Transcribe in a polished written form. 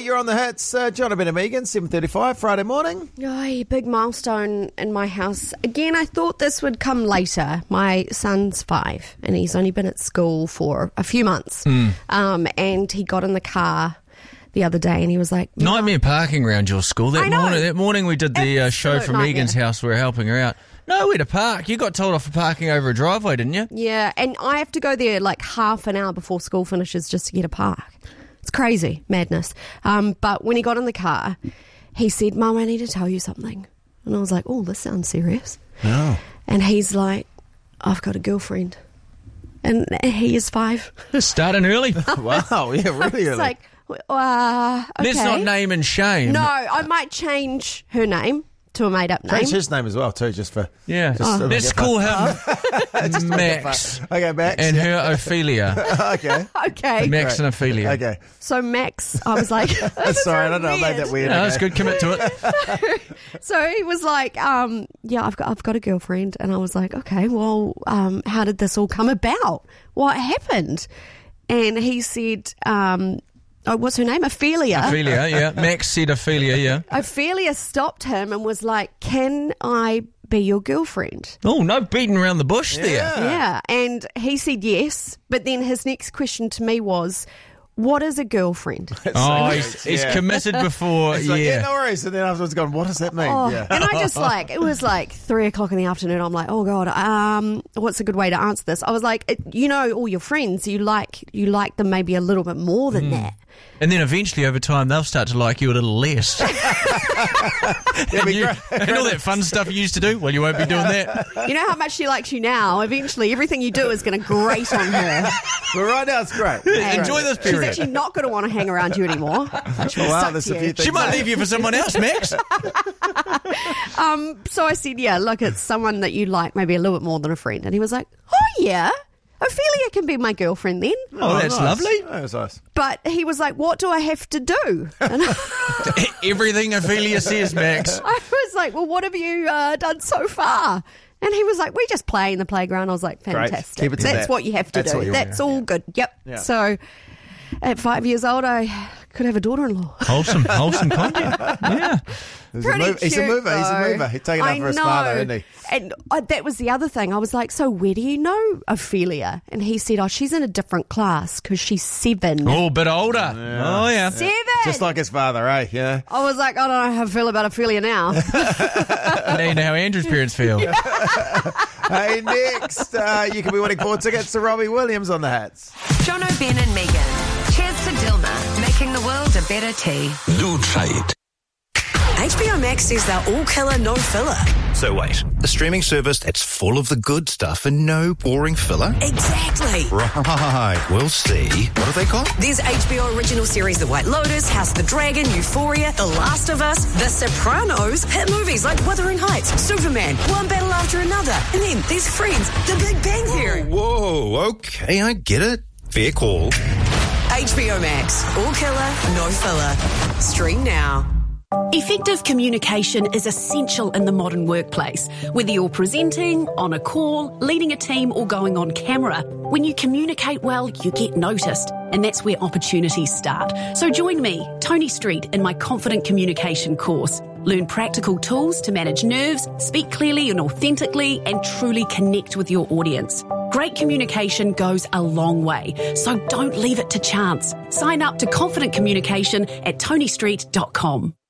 you're on the hits. John Ben and Megan, 7:35, Friday morning. Oh, big milestone in my house. Again, I thought this would come later. My son's 5 and he's only been at school for a few months. And he got in the car the other day and he was like... Nightmare parking around your school. That morning we did the show from nightmare. Megan's house. We were helping her out. Nowhere to park. You got told off for parking over a driveway, didn't you? Yeah, and I have to go there like half an hour before school finishes just to get a park. It's crazy, madness. But when he got in the car, he said, Mum, I need to tell you something. And I was like, oh, this sounds serious. Oh. And he's like, I've got a girlfriend. And he is 5. Starting early. Wow, yeah, really early. It's like, okay. Let's not name and shame. No, I might change her name to a made-up name. Change his name as well, too, just for... Yeah. Just so we Let's get call fun. him Max. Okay, Max. And her Ophelia. Okay. Okay. Max and Ophelia. Okay. So Max, I was like... Sorry, I don't know. I made that weird. No, Okay. that's good. Commit to it. So he was like, yeah, I've got a girlfriend. And I was like, okay, well, how did this all come about? What happened? And he said, what's her name? Ophelia. Ophelia, yeah. Max said Ophelia, yeah. Ophelia stopped him and was like, can I be your girlfriend? Oh, no beating around the bush there. Yeah. And he said yes. But then his next question to me was, what is a girlfriend? Oh, he's committed before, It's like, yeah, no worries. And then afterwards gone, what does that mean? Oh, Yeah. and I just like, it was like 3:00 in the afternoon. I'm like, oh God, what's a good way to answer this? I was like, all your friends, you like them maybe a little bit more than that. And then eventually, over time, they'll start to like you a little less. And all that fun stuff you used to do, well, you won't be doing that. You know how much she likes you now? Eventually, everything you do is going to grate on her. But right now, it's great. And Enjoy this she's period. actually not going to want to hang around you anymore. She will Wow, suck there's you. a few things. She might leave you for someone else, Max. So I said, yeah, look, it's someone that you like maybe a little bit more than a friend. And he was like, oh, yeah. Ophelia can be my girlfriend then. Oh, that's nice. lovely. That was nice. But he was like, what do I have to do? And Everything Ophelia says, Max. I was like, well, what have you done so far? And he was like, we just play in the playground. I was like, fantastic. Keep it to That's that. what you have to That's do. what you That's want, all good. Yep. Yeah. So at 5 years old, I could have a daughter-in-law. Wholesome content. Yeah. He's Pretty a mover. He's a cute, mover. He's a though. mover. He's taking up for his I father, know. isn't he? And that was the other thing. I was like, so where do you know Ophelia? And he said, oh, she's in a different class because she's 7. Oh, a bit older. Oh, yeah. 7? Just like his father, eh? Yeah. I was like, I don't know how I feel about Ophelia now. Now you know how Andrew's parents feel. Hey, next, you could be winning 4 tickets to Robbie Williams on the hats. John Ben and Megan. Cheers to Dilma, making the world a better tea. Do try it. HBO Max says they're all killer, no filler. So wait, a streaming service that's full of the good stuff and no boring filler? Exactly. Right, we'll see. What have they got? There's HBO original series The White Lotus, House of the Dragon, Euphoria, The Last of Us, The Sopranos, hit movies like Wuthering Heights, Superman, one battle after another, and then there's Friends, The Big Bang Theory. Whoa, okay, I get it. Fair call. HBO Max, all killer, no filler. Stream now. Effective communication is essential in the modern workplace. Whether you're presenting, on a call, leading a team, or going on camera, when you communicate well, you get noticed. And that's where opportunities start. So join me, Tony Street, in my Confident Communication course. Learn practical tools to manage nerves, speak clearly and authentically, and truly connect with your audience. Great communication goes a long way, so don't leave it to chance. Sign up to Confident Communication at tonystreet.com.